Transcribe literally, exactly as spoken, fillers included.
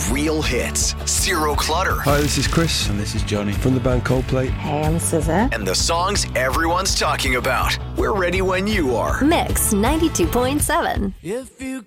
real hits, zero clutter, Hi, this is Chris And this is Johnny. from the band Coldplay. Hey, I'm S Z A. and the songs everyone's talking about. We're ready when you are. Mix ninety-two point seven. If you